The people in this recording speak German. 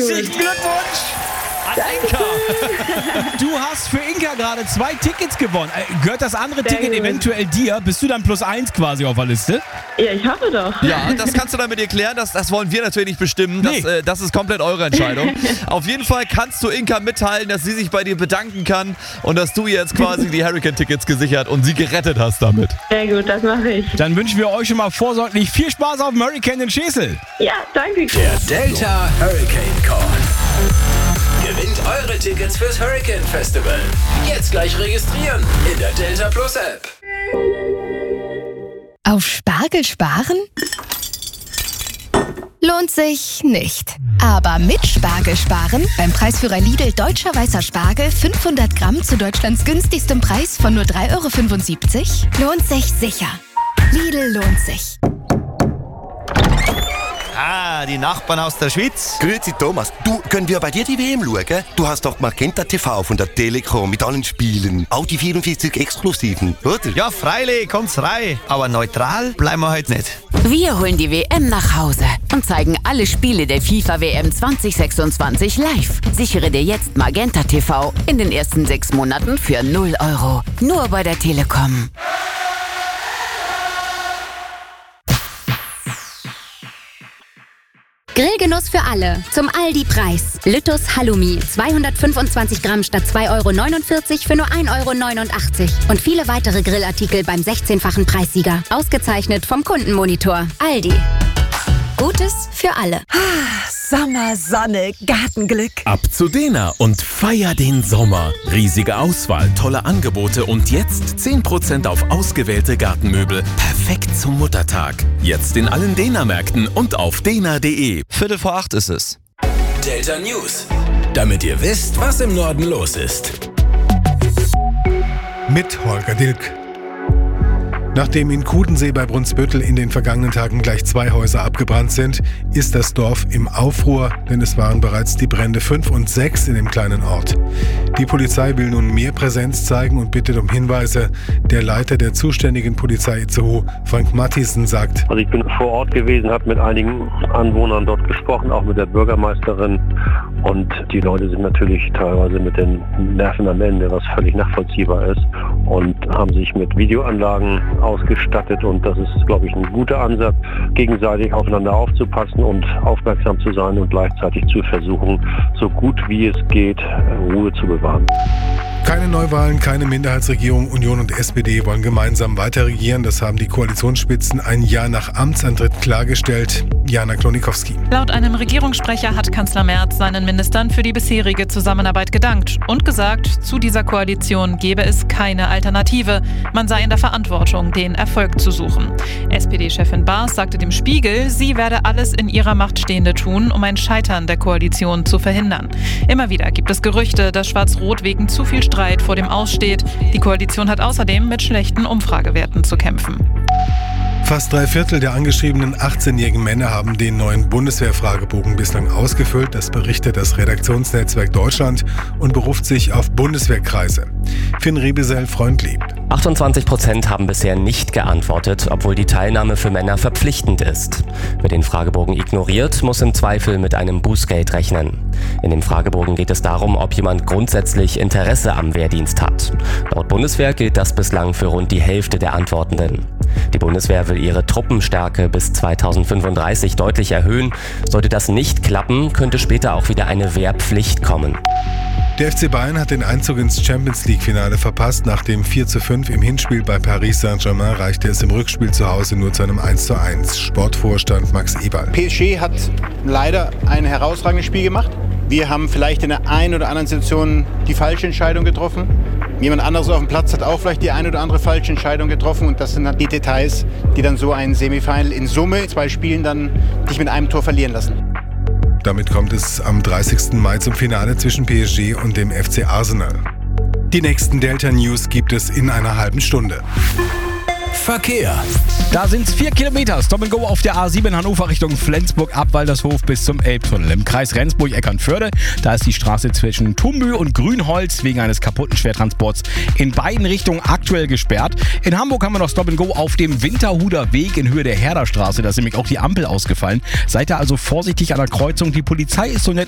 Herzlichen Glückwunsch an Inka. Du hast für Inka gerade 2 Tickets gewonnen. Gehört das andere Sehr Ticket gut. eventuell dir? Bist du dann +1 quasi auf der Liste? Ja, ich hoffe doch. Ja, das kannst du dann mit ihr klären. Das wollen wir natürlich nicht bestimmen. Das ist komplett eure Entscheidung. Auf jeden Fall kannst du Inka mitteilen, dass sie sich bei dir bedanken kann und dass du ihr jetzt quasi die Hurricane-Tickets gesichert und sie gerettet hast damit. Sehr gut, das mache ich. Dann wünschen wir euch schon mal vorsorglich viel Spaß auf dem Hurricane in Schesel. Ja, danke. Der Delta Hurricane Call. Gewinnt eure Tickets fürs Hurricane Festival. Jetzt gleich registrieren in der Delta Plus App. Auf Spargel sparen? Lohnt sich nicht. Aber mit Spargel sparen, beim Preisführer Lidl Deutscher Weißer Spargel 500 Gramm zu Deutschlands günstigstem Preis von nur 3,75 €, lohnt sich sicher. Lidl lohnt sich. Ah, die Nachbarn aus der Schweiz. Grüezi Thomas, du, können wir bei dir die WM schauen? Du hast doch Magenta TV von der Telekom mit allen Spielen. Auch die 44 Exklusiven, oder? Ja, freilich, kommt's rein. Aber neutral bleiben wir heute nicht. Wir holen die WM nach Hause und zeigen alle Spiele der FIFA WM 2026 live. Sichere dir jetzt Magenta TV in den ersten 6 Monaten für 0 €. Nur bei der Telekom. Grillgenuss für alle. Zum Aldi-Preis. Lüttus Halloumi. 225 Gramm statt 2,49 € für nur 1,89 €. Und viele weitere Grillartikel beim 16-fachen Preissieger. Ausgezeichnet vom Kundenmonitor. Aldi. Gutes für alle. Sommer, Sonne, Gartenglück. Ab zu Dena und feier den Sommer. Riesige Auswahl, tolle Angebote und jetzt 10% auf ausgewählte Gartenmöbel. Perfekt zum Muttertag. Jetzt in allen Dena-Märkten und auf dena.de. 7:45 ist es. Delta News. Damit ihr wisst, was im Norden los ist. Mit Holger Dilk. Nachdem in Kudensee bei Brunsbüttel in den vergangenen Tagen gleich 2 Häuser abgebrannt sind, ist das Dorf im Aufruhr, denn es waren bereits die Brände 5 und 6 in dem kleinen Ort. Die Polizei will nun mehr Präsenz zeigen und bittet um Hinweise. Der Leiter der zuständigen Polizei Itzehoe, Frank Mathiesen, sagt: Also ich bin vor Ort gewesen, habe mit einigen Anwohnern dort gesprochen, auch mit der Bürgermeisterin. Und die Leute sind natürlich teilweise mit den Nerven am Ende, was völlig nachvollziehbar ist. Und haben sich mit Videoanlagen ausgestattet. Und das ist, glaube ich, ein guter Ansatz, gegenseitig aufeinander aufzupassen und aufmerksam zu sein und gleichzeitig zu versuchen, so gut wie es geht, Ruhe zu bewahren. Keine Neuwahlen, keine Minderheitsregierung. Union und SPD wollen gemeinsam weiter regieren. Das haben die Koalitionsspitzen ein Jahr nach Amtsantritt klargestellt. Jana Klonikowski. Laut einem Regierungssprecher hat Kanzler Merz seinen Ministern für die bisherige Zusammenarbeit gedankt und gesagt, zu dieser Koalition gebe es keine Alternative. Man sei in der Verantwortung, den Erfolg zu suchen. SPD-Chefin Baas sagte dem Spiegel, sie werde alles in ihrer Macht Stehende tun, um ein Scheitern der Koalition zu verhindern. Immer wieder gibt es Gerüchte, dass Schwarz-Rot wegen zu viel Streit vor dem Aussteht. Die Koalition hat außerdem mit schlechten Umfragewerten zu kämpfen. Fast 3/4 der angeschriebenen 18-jährigen Männer haben den neuen Bundeswehr-Fragebogen bislang ausgefüllt. Das berichtet das Redaktionsnetzwerk Deutschland und beruft sich auf Bundeswehrkreise. Finn Riebesell, Freundlieb. 28% haben bisher nicht geantwortet, obwohl die Teilnahme für Männer verpflichtend ist. Wer den Fragebogen ignoriert, muss im Zweifel mit einem Bußgeld rechnen. In dem Fragebogen geht es darum, ob jemand grundsätzlich Interesse am Wehrdienst hat. Laut Bundeswehr gilt das bislang für rund die Hälfte der Antwortenden. Die Bundeswehr will ihre Truppenstärke bis 2035 deutlich erhöhen. Sollte das nicht klappen, könnte später auch wieder eine Wehrpflicht kommen. Der FC Bayern hat den Einzug ins Champions-League-Finale verpasst. Nach dem 4:5 im Hinspiel bei Paris Saint-Germain reichte es im Rückspiel zu Hause nur zu einem 1:1. Sportvorstand Max Eberl. PSG hat leider ein herausragendes Spiel gemacht. Wir haben vielleicht in der einen oder anderen Situation die falsche Entscheidung getroffen. Jemand anderes auf dem Platz hat auch vielleicht die eine oder andere falsche Entscheidung getroffen. Und das sind dann die Details, die dann so ein Semifinal in Summe 2 Spielen dann dich mit einem Tor verlieren lassen. Damit kommt es am 30. Mai zum Finale zwischen PSG und dem FC Arsenal. Die nächsten Delta News gibt es in einer halben Stunde. Verkehr. Da sind es 4 Kilometer. Stop and Go auf der A7 Hannover Richtung Flensburg ab Waldershof bis zum Elbtunnel. Im Kreis Rendsburg-Eckernförde, da ist die Straße zwischen Tumbü und Grünholz wegen eines kaputten Schwertransports in beiden Richtungen aktuell gesperrt. In Hamburg haben wir noch Stop and Go auf dem Winterhuder Weg in Höhe der Herderstraße. Da ist nämlich auch die Ampel ausgefallen. Seid da also vorsichtig an der Kreuzung. Die Polizei ist so nett